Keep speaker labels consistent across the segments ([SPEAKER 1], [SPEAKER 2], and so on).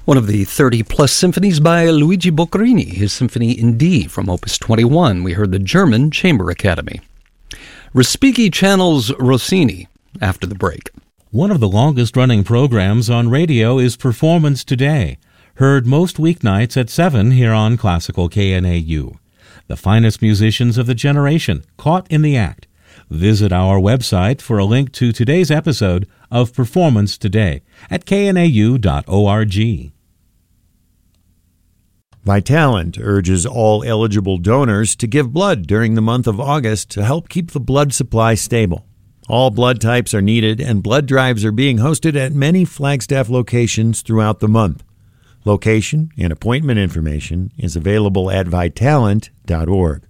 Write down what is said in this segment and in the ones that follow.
[SPEAKER 1] One of the 30-plus symphonies by Luigi Boccherini, his Symphony in D from Opus 21. We heard the German Chamber Academy. Respighi channels Rossini after the break.
[SPEAKER 2] One of the longest-running programs on radio is Performance Today, heard most weeknights at 7 here on Classical KNAU. The finest musicians of the generation caught in the act. Visit our website for a link to today's episode of Performance Today at knau.org.
[SPEAKER 3] Vitalant urges all eligible donors to give blood during the month of August to help keep the blood supply stable. All blood types are needed, and blood drives are being hosted at many Flagstaff locations throughout the month. Location and appointment information is available at vitalant.org.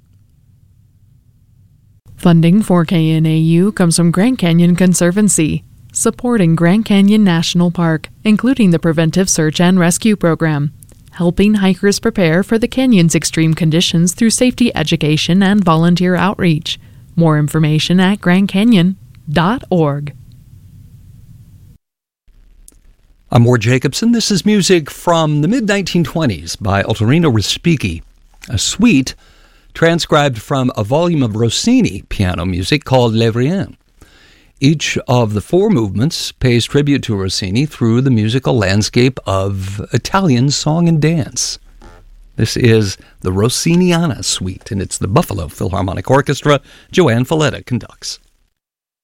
[SPEAKER 4] Funding for KNAU comes from Grand Canyon Conservancy, supporting Grand Canyon National Park, including the Preventive Search and Rescue Program, helping hikers prepare for the canyon's extreme conditions through safety education and volunteer outreach. More information at grandcanyon.org.
[SPEAKER 1] I'm Ward Jacobson. This is music from the mid-1920s by Ottorino Respighi, a suite transcribed from a volume of Rossini piano music called Les Riens. Each of the four movements pays tribute to Rossini through the musical landscape of Italian song and dance. This is the Rossiniana Suite, and it's the Buffalo Philharmonic Orchestra. Joanne Falletta conducts.